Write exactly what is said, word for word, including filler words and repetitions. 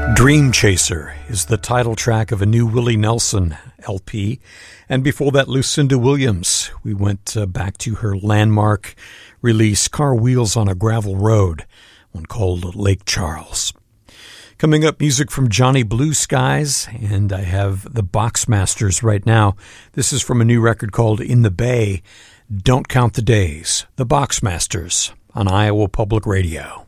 Dream Chaser is the title track of a new Willie Nelson L P. And before that, Lucinda Williams. We went uh, back to her landmark release, Car Wheels on a Gravel Road, one called Lake Charles. Coming up, music from Johnny Blue Skies, and I have the Boxmasters right now. This is from a new record called In the Bay. Don't Count the Days. The Boxmasters on Iowa Public Radio.